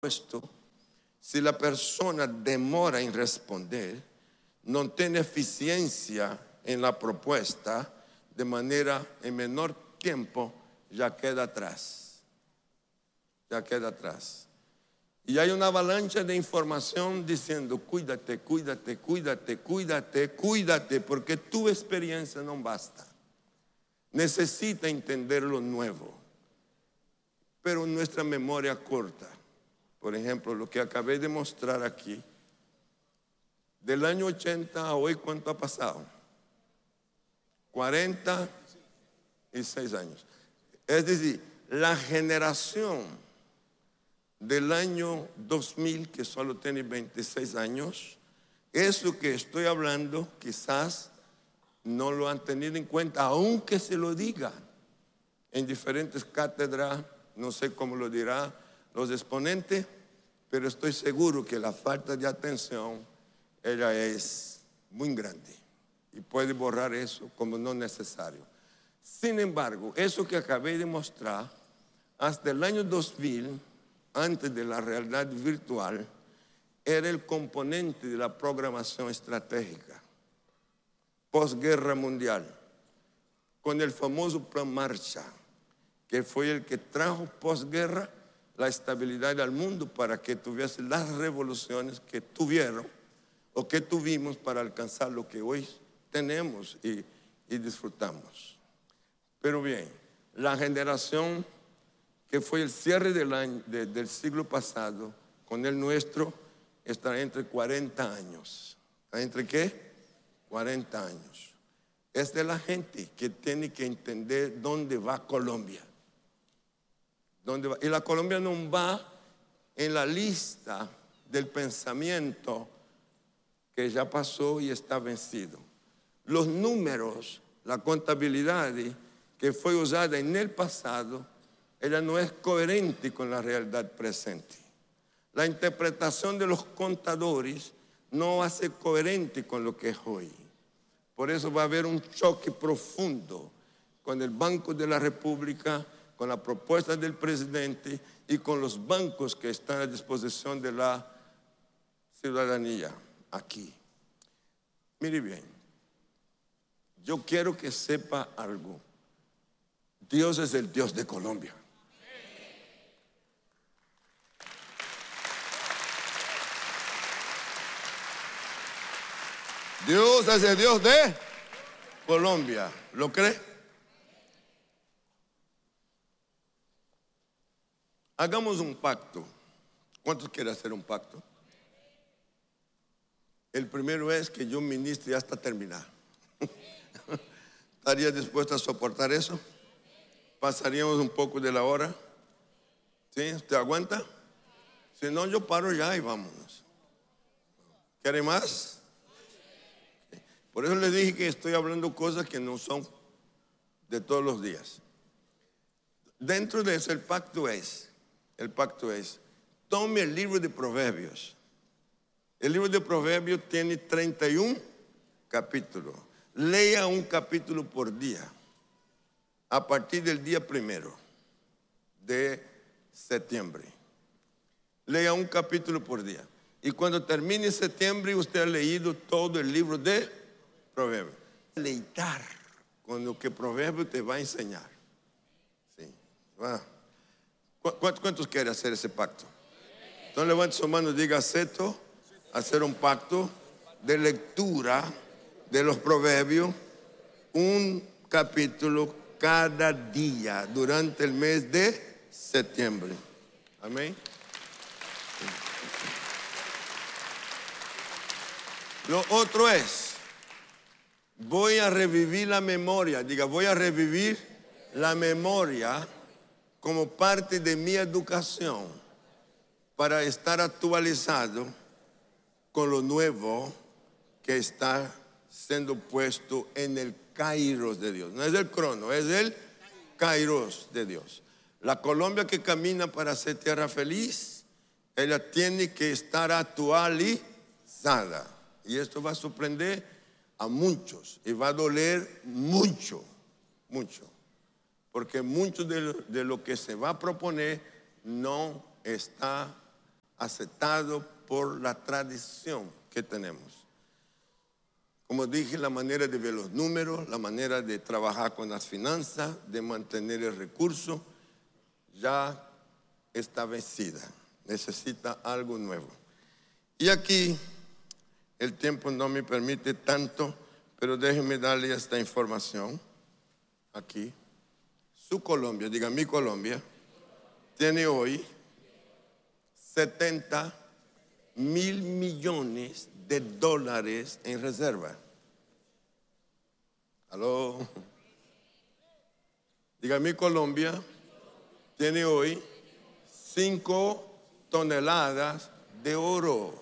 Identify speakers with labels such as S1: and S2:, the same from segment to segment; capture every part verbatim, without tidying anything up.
S1: puesto, si la persona demora en responder, no tiene eficiencia en la propuesta, de manera en menor tiempo ya queda atrás. Ya queda atrás. Y hay una avalancha de información diciendo: cuídate, cuídate, cuídate, cuídate, cuídate, porque tu experiencia no basta. Necesita entender lo nuevo. Pero nuestra memoria corta. Por ejemplo, lo que acabé de mostrar aquí, del año ochenta a hoy, ¿cuánto ha pasado? cuarenta y seis años. Es decir, la generación del año dos mil, que solo tiene veintiséis años, eso que estoy hablando quizás no lo han tenido en cuenta, aunque se lo diga en diferentes cátedras. No sé cómo lo dirán los exponentes, pero estoy seguro que la falta de atención, ella es muy grande y puede borrar eso como no necesario. Sin embargo, eso que acabé de mostrar, hasta el año dos mil, antes de la realidad virtual, era el componente de la programación estratégica. Posguerra mundial, con el famoso Plan Marshall, que fue el que trajo posguerra la estabilidad al mundo para que tuviese las revoluciones que tuvieron o que tuvimos para alcanzar lo que hoy tenemos y, y disfrutamos. Pero bien, la generación que fue el cierre del, año, de, del siglo pasado, con el nuestro, está entre cuarenta años. ¿Entre qué? cuarenta años. Es de la gente que tiene que entender dónde va Colombia. ¿Dónde va? Y la Colombia no va en la lista del pensamiento que ya pasó y está vencido. Los números, la contabilidad que fue usada en el pasado, ella no es coherente con la realidad presente. La interpretación de los contadores no hace coherente con lo que es hoy. Por eso va a haber un choque profundo con el Banco de la República, con la propuesta del presidente y con los bancos que están a disposición de la ciudadanía aquí. Mire bien, yo quiero que sepa algo. Dios es el Dios de Colombia. Dios es el Dios de Colombia. ¿Lo cree? Hagamos un pacto. ¿Cuántos quieren hacer un pacto? El primero es que yo ministre hasta terminar. ¿Estaría dispuesto a soportar eso? ¿Pasaríamos un poco de la hora? ¿Sí? ¿Usted aguanta? Si no, yo paro ya y vámonos. ¿Quiere más? Por eso les dije que estoy hablando cosas que no son de todos los días. Dentro de eso el pacto es, el pacto es, tome el libro de Proverbios. El libro de Proverbios tiene treinta y un capítulos. Lea un capítulo por día, a partir del día primero de septiembre. Lea un capítulo por día. Y cuando termine septiembre, usted ha leído todo el libro de Proverbios. Deleitar con lo que Proverbios te va a enseñar. Sí. Va. ¿Cuántos quieren hacer ese pacto? Entonces levante su mano y diga: acepto hacer un pacto de lectura de los Proverbios, un capítulo cada día durante el mes de septiembre. Amén. Lo otro es, voy a revivir la memoria. Diga, voy a revivir la memoria como parte de mi educación para estar actualizado con lo nuevo que está siendo puesto en el Kairos de Dios. No es el crono, es el Kairos de Dios. La Colombia que camina para ser tierra feliz, ella tiene que estar actualizada. Y esto va a sorprender a muchos y va a doler mucho, mucho. Porque mucho de lo, de lo que se va a proponer no está aceptado por la tradición que tenemos. Como dije, la manera de ver los números, la manera de trabajar con las finanzas, de mantener el recurso, ya está vencida. Necesita algo nuevo. Y aquí, el tiempo no me permite tanto, pero déjenme darle esta información. Aquí, su Colombia, diga mi Colombia, tiene hoy setenta mil millones de dólares en reserva. ¿Aló? Diga mi Colombia, tiene hoy cinco toneladas de oro.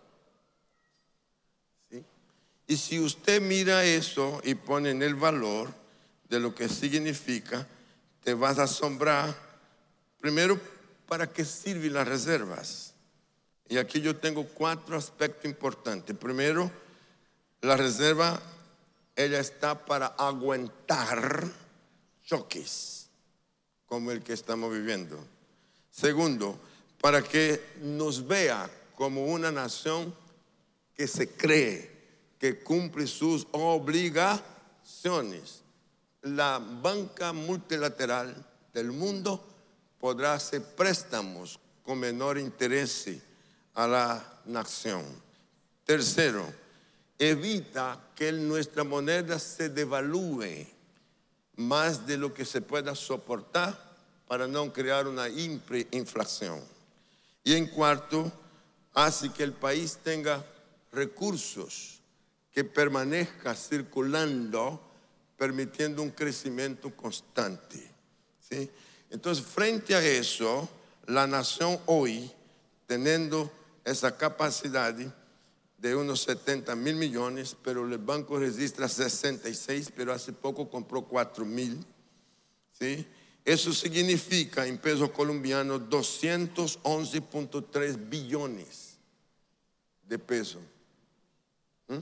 S1: ¿Sí? Y si usted mira eso y pone en el valor de lo que significa, te vas a asombrar. Primero, ¿para qué sirven las reservas? Y aquí yo tengo cuatro aspectos importantes. Primero, la reserva, ella está para aguantar choques como el que estamos viviendo. Segundo, para que nos vea como una nación que se cree, que cumple sus obligaciones. La banca multilateral del mundo podrá hacer préstamos con menor interés a la nación. Tercero, evita que nuestra moneda se devalúe más de lo que se pueda soportar para no crear una inflación. Y en cuarto, hace que el país tenga recursos que permanezca circulando, permitiendo un crecimiento constante. ¿Sí? Entonces, frente a eso, la nación hoy, teniendo esa capacidad de unos setenta mil millones, pero el banco registra sesenta y seis, pero hace poco compró cuatro mil. ¿Sí? Eso significa en pesos colombianos doscientos once punto tres billones de pesos. ¿Mm?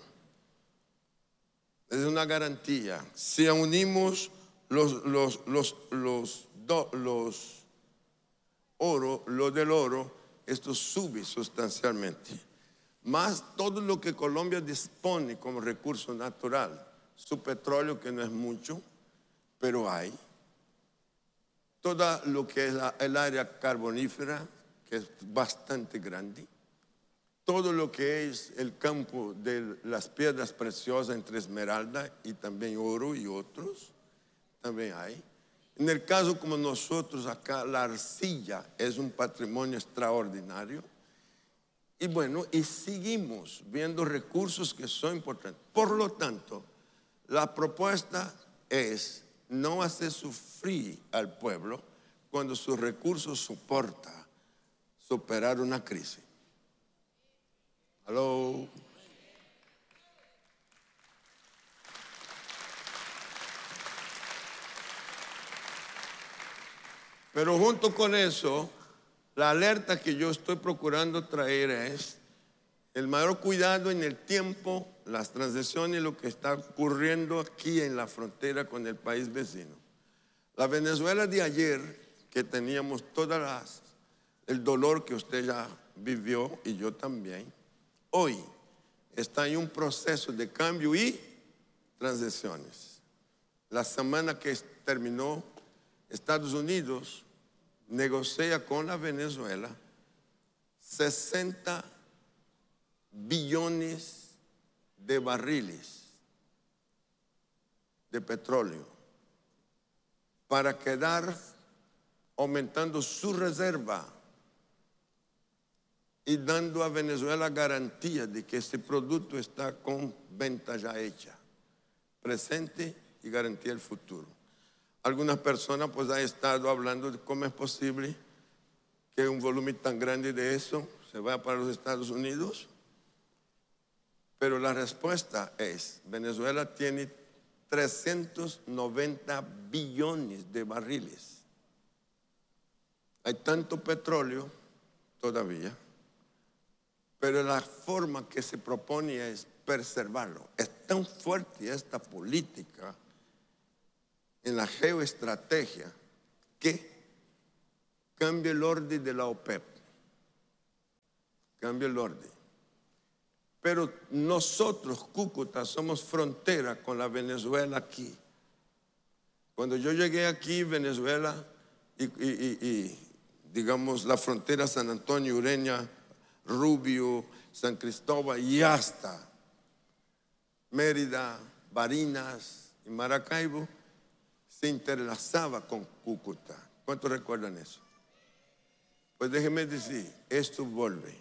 S1: Es una garantía. Si unimos los, los, los, los, do, los oro, lo del oro, esto sube sustancialmente. Más todo lo que Colombia dispone como recurso natural, su petróleo, que no es mucho, pero hay. Todo lo que es la, el área carbonífera, que es bastante grande. Todo lo que es el campo de las piedras preciosas entre esmeralda y también oro y otros, también hay. En el caso como nosotros acá, la arcilla es un patrimonio extraordinario. Y bueno, y seguimos viendo recursos que son importantes. Por lo tanto, la propuesta es no hacer sufrir al pueblo cuando sus recursos soporta superar una crisis. ¿Aló? Pero junto con eso, la alerta que yo estoy procurando traer es el mayor cuidado en el tiempo, las transacciones y lo que está ocurriendo aquí en la frontera con el país vecino. La Venezuela de ayer, que teníamos todas las, el dolor que usted ya vivió y yo también, hoy está en un proceso de cambio y transacciones. La semana que terminó, Estados Unidos negocia con la Venezuela sesenta billones de barriles de petróleo para quedar aumentando su reserva y dando a Venezuela garantía de que este producto está con venta ya hecha, presente y garantía del futuro. Algunas personas pues han estado hablando de cómo es posible que un volumen tan grande de eso se vaya para los Estados Unidos. Pero la respuesta es, Venezuela tiene trescientos noventa billones de barriles. Hay tanto petróleo todavía, pero la forma que se propone es preservarlo. Es tan fuerte esta política en la geoestrategia que cambia el orden de la OPEP. cambia el orden. Pero nosotros, Cúcuta, somos frontera con la Venezuela aquí. Cuando yo llegué aquí, Venezuela, y, y, y, y digamos la frontera San Antonio, Ureña, Rubio, San Cristóbal y hasta Mérida, Barinas y Maracaibo, se interlazaba con Cúcuta. ¿Cuántos recuerdan eso? Pues déjenme decir, esto vuelve.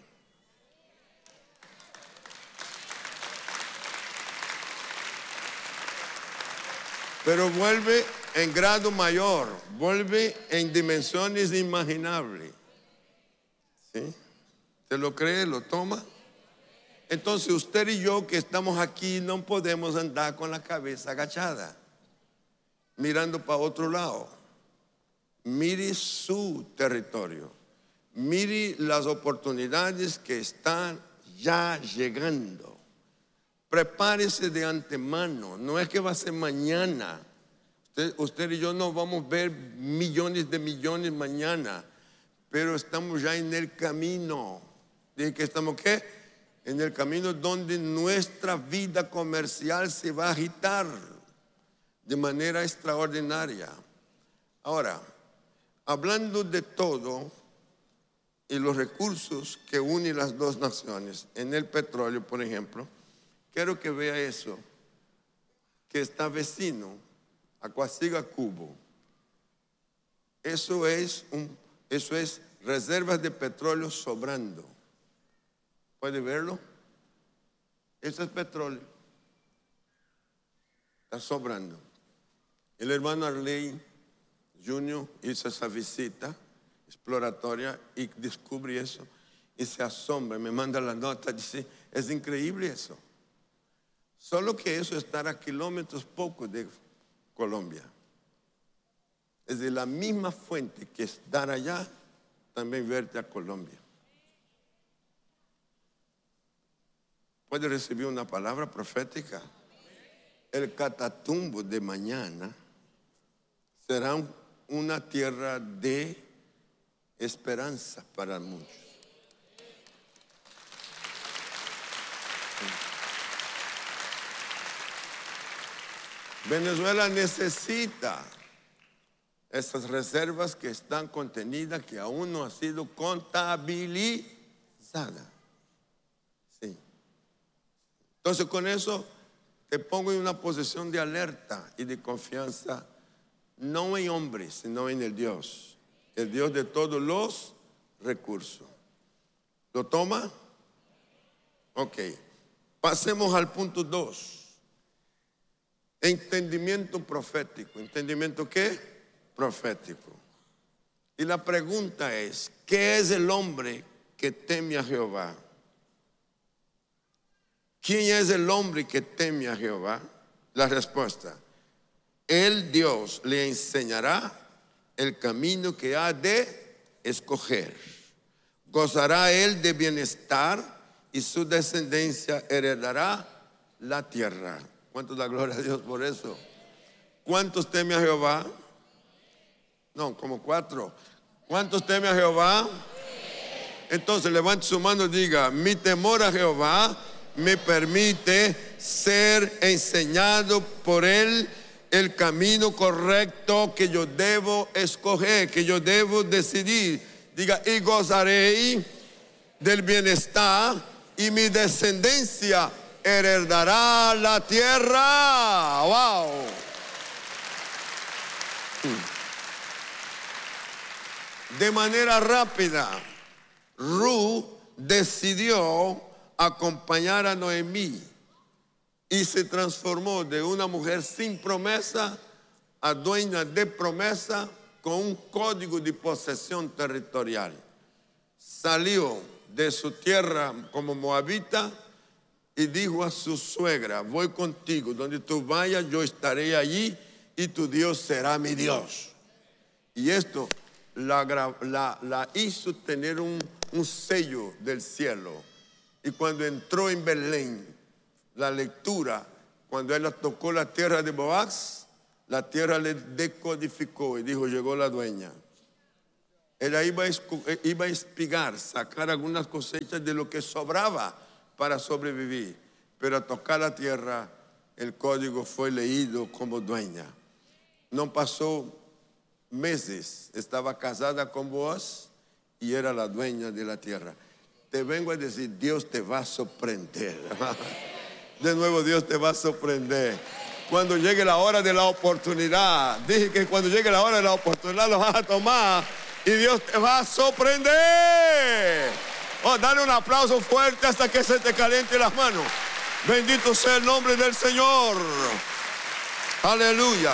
S1: Pero vuelve en grado mayor, vuelve en dimensiones inimaginables. ¿Sí? ¿Se lo cree? ¿Lo toma? Entonces usted y yo que estamos aquí no podemos andar con la cabeza agachada, mirando para otro lado. Mire su territorio, mire las oportunidades que están ya llegando. Prepárese de antemano, no es que va a ser mañana. Usted, usted y yo no vamos a ver millones de millones mañana, pero estamos ya en el camino. ¿Dije que estamos qué? En el camino donde nuestra vida comercial se va a agitar de manera extraordinaria. Ahora, hablando de todo y los recursos que unen las dos naciones, en el petróleo, por ejemplo, quiero que vea eso, que está vecino a Coaziga-Cubo. Eso es, un, eso es reservas de petróleo sobrando. ¿Puede verlo? Eso es petróleo. Está sobrando. El hermano Arley Junior hizo esa visita exploratoria y descubre eso y se asombra, me manda la nota, dice, es increíble eso. Solo que eso estará a kilómetros pocos de Colombia. Es de la misma fuente que estar allá, también verte a Colombia. Puede recibir una palabra profética. El Catatumbo de mañana será una tierra de esperanza para muchos. Venezuela necesita esas reservas que están contenidas, que aún no han sido contabilizadas. Sí. Entonces con eso te pongo en una posición de alerta y de confianza, no en hombres, sino en el Dios, el Dios de todos los recursos. ¿Lo toma? Ok. Pasemos al punto dos. Entendimiento profético. ¿Entendimiento qué? Profético. Y la pregunta es, ¿qué es el hombre que teme a Jehová? ¿Quién es el hombre que teme a Jehová? La respuesta, el Dios le enseñará el camino que ha de escoger. Gozará él de bienestar y su descendencia heredará la tierra. ¿Cuántos da gloria a Dios por eso? ¿Cuántos temen a Jehová? No, como cuatro. ¿Cuántos temen a Jehová? Entonces levante su mano y diga, mi temor a Jehová me permite ser enseñado por él el camino correcto que yo debo escoger, que yo debo decidir. Diga, y gozaré del bienestar y mi descendencia heredará la tierra. Wow. De manera rápida, Ruth decidió acompañar a Noemí y se transformó de una mujer sin promesa a dueña de promesa con un código de posesión territorial. Salió de su tierra como moabita y dijo a su suegra, voy contigo, donde tú vayas yo estaré allí y tu Dios será mi Dios. Y esto la, la, la hizo tener un, un sello del cielo. Y cuando entró en Belén, la lectura, cuando ella tocó la tierra de Boaz, la tierra le decodificó y dijo, llegó la dueña. Ella iba a, iba a espigar, sacar algunas cosechas de lo que sobraba para sobrevivir. Pero al tocar la tierra, el código fue leído como dueña. No pasó meses, estaba casada con vos y era la dueña de la tierra. Te vengo a decir, Dios te va a sorprender. De nuevo, Dios te va a sorprender. Cuando llegue la hora de la oportunidad, dije que cuando llegue la hora de la oportunidad lo vas a tomar y Dios te va a sorprender. Oh, dale un aplauso fuerte hasta que se te caliente las manos. Bendito sea el nombre del Señor. Aleluya.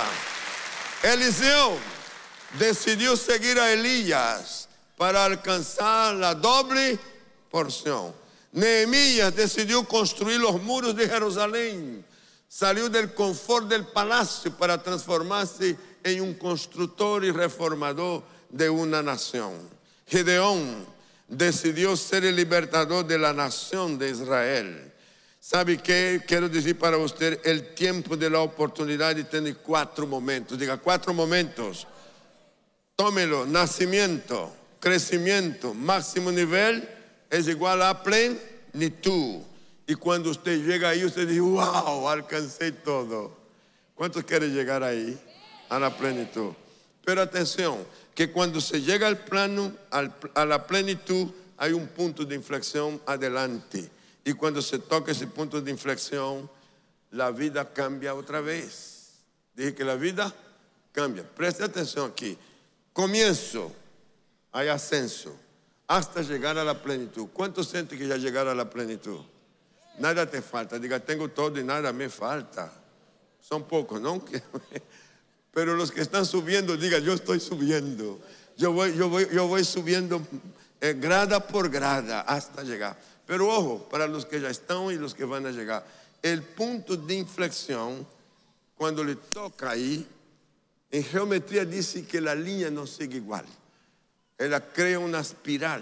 S1: Eliseo decidió seguir a Elías para alcanzar la doble porción. Nehemías decidió construir los muros de Jerusalén. Salió del confort del palacio para transformarse en un constructor y reformador de una nación. Gedeón decidió ser el libertador de la nación de Israel. ¿Sabe qué? Quiero decir para usted, el tiempo de la oportunidad tiene cuatro momentos. Diga, cuatro momentos. Tómelo, nacimiento, crecimiento, máximo nivel es igual a plenitud. Y cuando usted llega ahí, usted dice, wow, alcancé todo. ¿Cuántos quieren llegar ahí? A la plenitud. Pero atención, que cuando se llega al plano, al, a la plenitud, hay un punto de inflexión adelante. Y cuando se toca ese punto de inflexión, la vida cambia otra vez. Dije que la vida cambia. Preste atención aquí. Comienzo, hay ascenso, hasta llegar a la plenitud. ¿Cuántos sienten que ya llegaron a la plenitud? Nada te falta. Diga, tengo todo y nada me falta. Son pocos, ¿no? Pero los que están subiendo, diga, yo estoy subiendo. Yo voy, yo voy, yo voy subiendo eh, grada por grada hasta llegar. Pero ojo, para los que ya están y los que van a llegar, el punto de inflexión, cuando le toca ahí, en geometría dice que la línea no sigue igual. Ella crea una espiral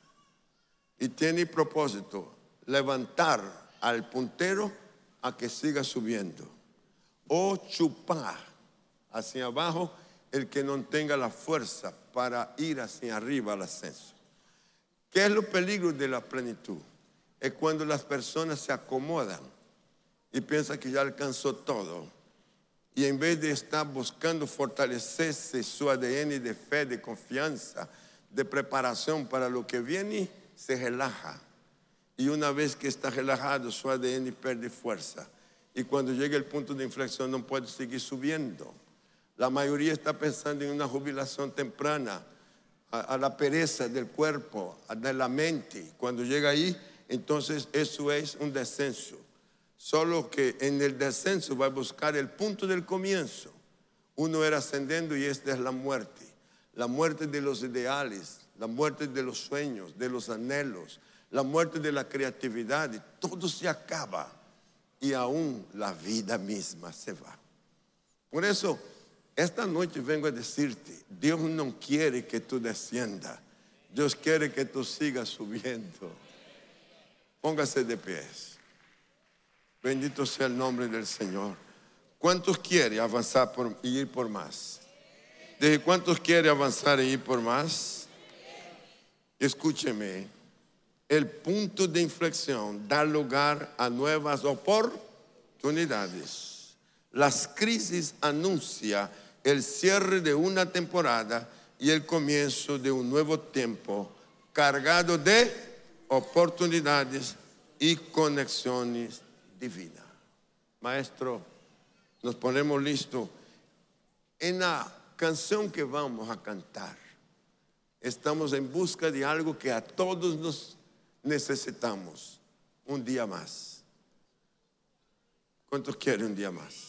S1: y tiene propósito, levantar al puntero a que siga subiendo o chupar hacia abajo el que no tenga la fuerza para ir hacia arriba al ascenso. ¿Qué es lo peligro de la plenitud? Es cuando las personas se acomodan y piensan que ya alcanzó todo y en vez de estar buscando fortalecerse su A D N de fe, de confianza, de preparación para lo que viene, se relaja. Y una vez que está relajado, su A D N pierde fuerza. Y cuando llega el punto de inflexión no puede seguir subiendo. La mayoría está pensando en una jubilación temprana, a, a la pereza del cuerpo, a de la mente. Cuando llega ahí, entonces eso es un descenso. Solo que en el descenso va a buscar el punto del comienzo. Uno era ascendiendo y esta es la muerte. La muerte de los ideales, la muerte de los sueños, de los anhelos, la muerte de la creatividad, y todo se acaba y aún la vida misma se va. Por eso, esta noche vengo a decirte, Dios no quiere que tú desciendas, Dios quiere que tú sigas subiendo. Póngase de pies. Bendito sea el nombre del Señor. ¿Cuántos quieren avanzar por, y ir por más? ¿De cuántos quieren avanzar y ir por más? Escúcheme. El punto de inflexión da lugar a nuevas oportunidades. Las crisis anuncian el cierre de una temporada y el comienzo de un nuevo tiempo cargado de oportunidades y conexiones divinas. Maestro, nos ponemos listos. En la canción que vamos a cantar, estamos en busca de algo que a todos nos necesitamos, un día más. ¿Cuántos quieren un día más?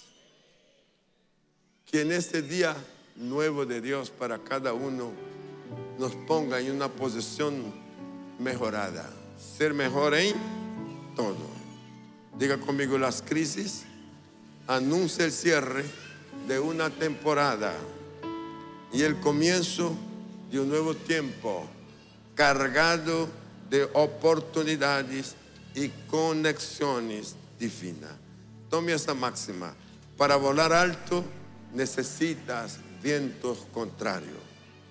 S1: Que en este día nuevo de Dios para cada uno nos ponga en una posición mejorada, ser mejor en todo. Diga conmigo, las crisis anuncia el cierre de una temporada y el comienzo de un nuevo tiempo cargado de oportunidades y conexiones divinas. Tome esta máxima. Para volar alto necesitas vientos contrarios.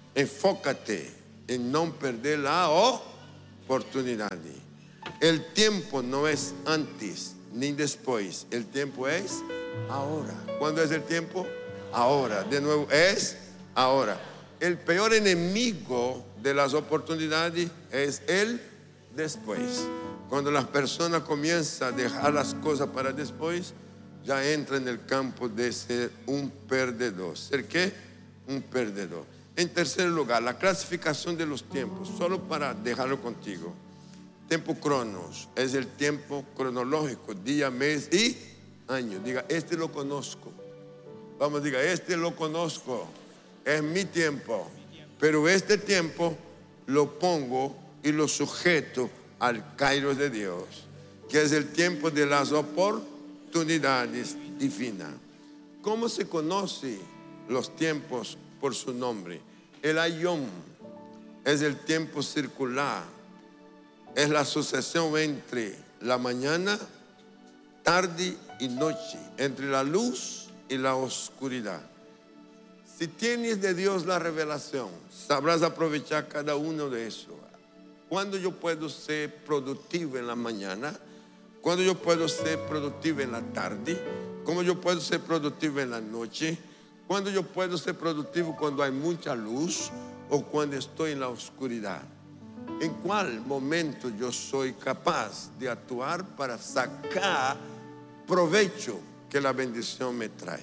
S1: enfócate en no perder la oportunidad. El tiempo no es antes ni después, el tiempo es ahora. ¿Cuándo es el tiempo? Ahora. De nuevo, es ahora. El peor enemigo de las oportunidades es el después. Cuando las personas comienzan a dejar las cosas para después, ya entra en el campo de ser un perdedor. ¿Ser qué? Un perdedor. En tercer lugar, la clasificación de los tiempos, solo para dejarlo contigo. Tiempo cronos es el tiempo cronológico, día, mes y año. Diga, este lo conozco. Vamos, diga, este lo conozco. Es mi tiempo. Pero este tiempo lo pongo y lo sujeto al kairos de Dios, que es el tiempo de las oportunidades divinas. ¿Cómo se conoce los tiempos por su nombre? El ayom es el tiempo circular. Es la sucesión entre la mañana, tarde y noche, entre la luz y la oscuridad. Si tienes de Dios la revelación, sabrás aprovechar cada uno de esos. ¿Cuándo yo puedo ser productivo en la mañana? ¿Cuándo yo puedo ser productivo en la tarde? ¿Cómo yo puedo ser productivo en la noche? ¿Cuándo yo puedo ser productivo cuando hay mucha luz o cuando estoy en la oscuridad? ¿En cuál momento yo soy capaz de actuar para sacar provecho que la bendición me trae?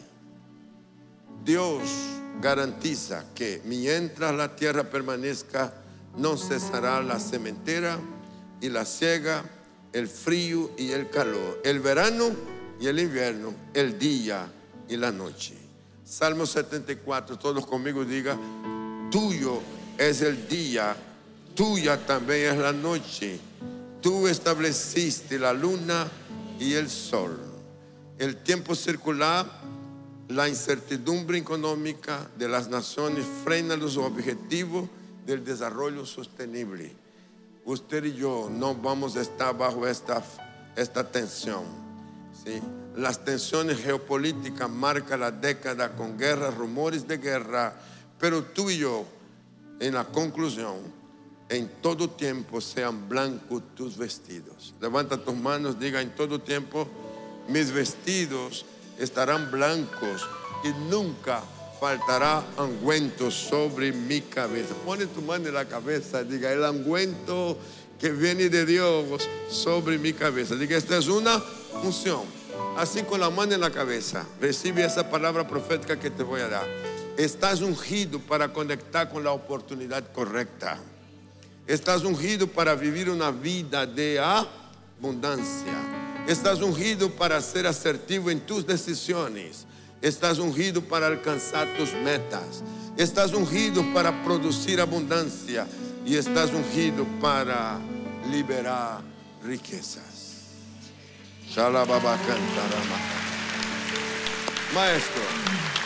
S1: Dios garantiza que mientras la tierra permanezca, no cesará la sementera y la siega, el frío y el calor, el verano y el invierno, el día y la noche. Salmo setenta y cuatro, todos conmigo digan, tuyo es el día, tuya también es la noche. Tú estableciste la luna y el sol. El tiempo circular, la incertidumbre económica de las naciones frena los objetivos del desarrollo sostenible. Usted y yo no vamos a estar bajo esta, esta tensión, ¿sí? Las tensiones geopolíticas marcan la década con guerras, rumores de guerra, pero tú y yo, en la conclusión, en todo tiempo sean blancos tus vestidos. Levanta tus manos, diga, en todo tiempo mis vestidos estarán blancos y nunca faltará ungüento sobre mi cabeza. Pone tu mano en la cabeza, diga, el ungüento que viene de Dios sobre mi cabeza. Diga, esta es una unción. Así, con la mano en la cabeza, recibe esa palabra profética que te voy a dar. Estás ungido para conectar con la oportunidad correcta. Estás ungido para vivir una vida de abundancia. Estás ungido para ser asertivo en tus decisiones. Estás ungido para alcanzar tus metas. Estás ungido para producir abundancia. Y estás ungido para liberar riquezas. Maestro,